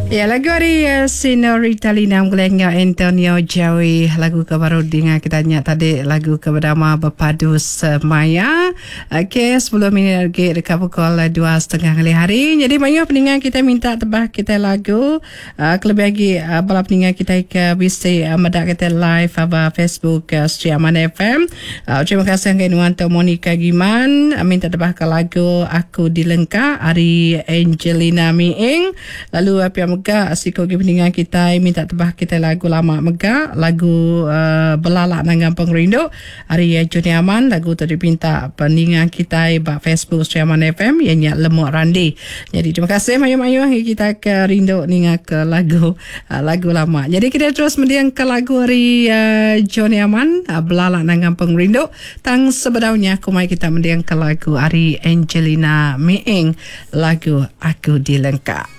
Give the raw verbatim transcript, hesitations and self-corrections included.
Ya, lagu hari uh, Senorita Lina Mgelengga Antonio Jawi. Lagu kebaru dengar kita nyak tadi lagu keberdama berpadu semaya. Okey, sebelum ini lagi dekat pukul dua setengah kali hari. Jadi banyak pendengar kita minta tebah kita lagu. Uh, kelebih lagi uh, bala pendengar kita ke bisa uh, medak kita live aba Facebook uh, Setia Aman F M. Uh, terima kasih ke Nuanto Monica Giman. Uh, minta tebah ke lagu Aku Dilengka hari Angelina Miing. Lalu apa Mega asiko gi pendengar kita minta tebah kita lagu lama Mega, lagu uh, Belalak Nangan Pengrindu hari Juni Aman. Lagu tu dipinta pendengar kita bak Facebook Setia Aman F M yang nyak Lemuk Randi. Jadi terima kasih mayu-mayu kita ke rindu ninga ke lagu uh, lagu lama. Jadi kita terus mendiang ke lagu hari uh, Juni Aman, uh, Belalak Nangan Pengrindu. Tang sebelumnya kumai kita mendiang ke lagu hari Angelina Miing, lagu Aku Dilengka.